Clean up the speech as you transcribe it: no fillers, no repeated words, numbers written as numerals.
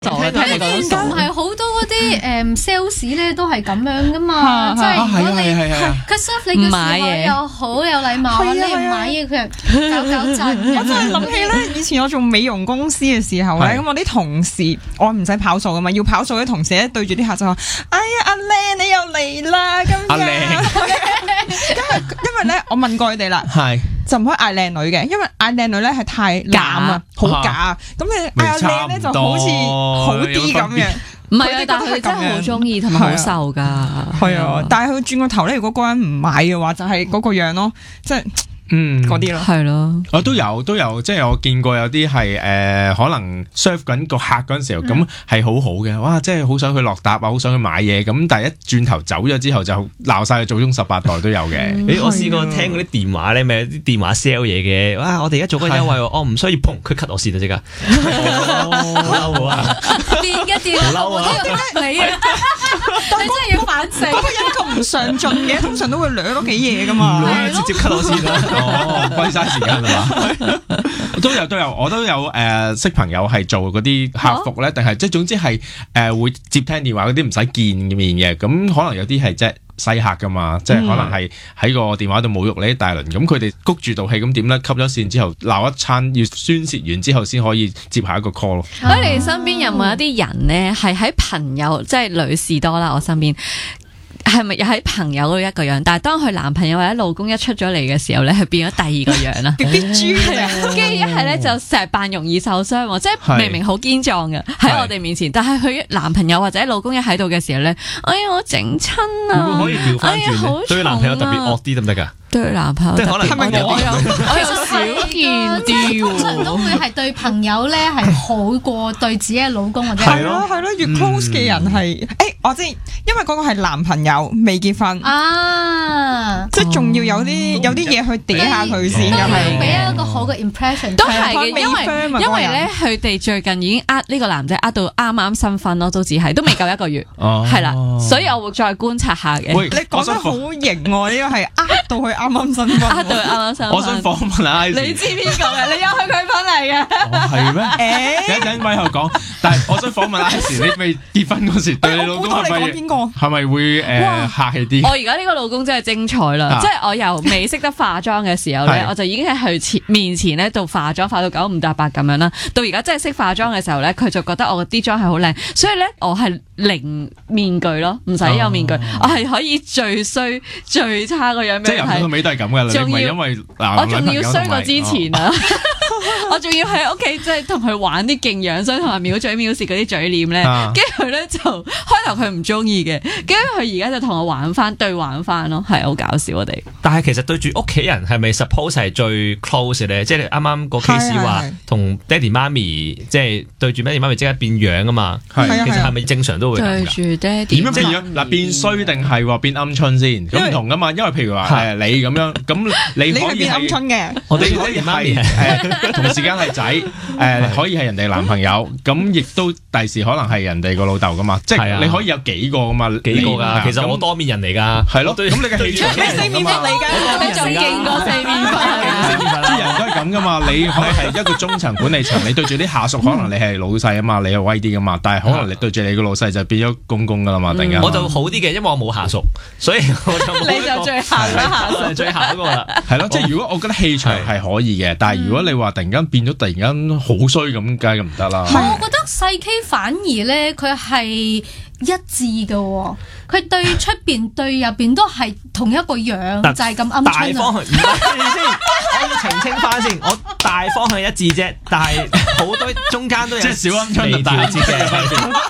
唔係好多嗰啲sales 咧都係咁樣噶嘛，即係如果你佢 serve 你嘅時候又好有禮貌，你唔買嘢佢又搞震。 我真係諗起咧，以前我做美容公司嘅時候咧，咁我啲同事我唔使跑數噶嘛，要跑數嘅同事咧對住啲客就話：哎呀，阿靚你又嚟啦！今日阿靚，因為咧我問過佢哋啦，就唔可以嗌靚女嘅，因為嗌靚女咧係太濫啊，好假。咁你嗌阿靚咧就好似好啲咁嘅。 唔係啊，但係佢真係好中意同埋好受㗎。 係啊，但係佢轉個頭咧，如果嗰個人唔買嘅話，就係嗰個樣咯，即係。嗰啲咯， 係咯， 我都有，即係我見過有啲係可能 serve 緊個客嗰陣時候，咁係好好嘅，哇！即係好想去落搭啊，好想去買嘢，咁但係一轉頭走咗之後就鬧晒佢祖宗18代都有嘅。 我試過聽嗰啲電話咧，咪有啲電話 sell 嘢嘅，哇！我哋而家做個優惠，我唔需要砰，佢 cut 我線啊，即刻，好嬲啊！ 電一電，好嬲啊！你啊，你真係要反省。 嗰個人咁唔上進嘅，通常都會掠多幾嘢噶嘛， 直接 cut 我線啊！ 費晒時間係嘛？都有，我都有識朋友係做嗰啲客服咧，定係即係總之係會接聽電話嗰啲唔使見面嘅，咁可能有啲係即係西客噶嘛，即係可能係喺個電話度侮辱你一大輪，咁佢哋谷住道氣，咁點咧？吸咗線之後鬧一餐，要宣洩完之後先可以接下一個 call 咯。 喺你身邊有冇一啲人咧係喺朋友，即係女士多啦，我身邊。係咪又喺朋友嗰一個樣？但係當佢男朋友或者老公一出咗嚟嘅時候咧，佢變咗第二個樣啦。啲豬啊！跟住一係咧就成日扮容易受傷，即係明明好堅壯嘅喺我哋面前，但係佢男朋友或者老公一喺度嘅時候咧，哎呀我整親啊！ 會可以調翻轉，對男朋友特別惡啲得唔得㗎？ 對男朋友即係可能我有少見啲通常都會係對朋友咧係好過對自己嘅老公或者係咯，越 close 嘅人係我知，因為嗰個係男朋友未結婚啊， 即係仲要有啲嘢去嗲下佢先，又係俾一個好嘅 impression。 都係嘅，因為咧佢哋最近已經呢個男仔到啱啱新婚咯，都只係都未夠1個月，係啦，所以我會再觀察下嘅。 你講得好型喎，呢個係到佢啱啱新婚， 對啱啱新婚。 我想訪問下， 你知邊個嘅？你有去佢婚嚟嘅？ 係咩？一陣咪後講。但係我想訪問阿 S，你未結婚嗰時對你老公係咪會客氣啲？ 我而家呢個老公真係精彩啦！即係我由未識得化妝嘅時候咧，我就已經喺佢面前咧度化妝，化到9唔搭8咁樣啦。到而家真係識化妝嘅時候咧，佢就覺得我啲妝係好靚，所以咧我係零面具咯，唔使有面具，我係可以最衰最差個樣俾你睇。 即係由頭到尾都係咁嘅啦，你唔係因為我仲要衰過之前啊！我仲要喺屋企即係同佢玩啲勁樣衰同埋藐嘴藐舌嗰啲嘴臉咧，跟住佢咧就開頭佢唔中意嘅，跟住佢而家就同我玩翻咯，係好搞笑我哋。 但係其實對住屋企人係咪 suppose 係最 close 咧？即係啱啱個 case 話同爹哋媽咪即係對住爹哋媽咪即刻變樣啊嘛，其實係咪正常都會對住爹哋點樣變樣？嗱，變衰定係話變鵪鶉先？咁唔同噶嘛，因為譬如話你咁樣，咁你可以變鵪鶉嘅， 我哋可以係同時間係仔，可以係人哋男朋友，咁亦都第時可能係人哋個老豆噶嘛，即係你可以有幾個噶嘛， 幾個噶，其實我多面人嚟噶， 係咯，咁你嘅氣場係四面佛嚟噶， 你仲勁過四面佛， 啲人都係咁噶嘛，你可以係一個中層管理層，你對住啲下屬，可能你係老細啊嘛，你係威啲噶嘛，但係可能你對住你個老細就變咗公公噶啦嘛，突然間我就好啲嘅，因為我冇下屬，所以我就冇。 你就最下屬， 最下嗰個啦， 係咯，即係如果我覺得氣場係可以嘅，但係如果你話突然間變咗，突然間好衰咁，梗係唔得啦。 我覺得細 K 反而咧，佢係一致嘅喎，佢對出邊對入邊都係同一個樣，就係咁鵪鶉。 大方向，先，我要澄清翻先，我大方向一致啫，但係好多中間都有即係小鵪鶉同大鵪鶉嘅分別。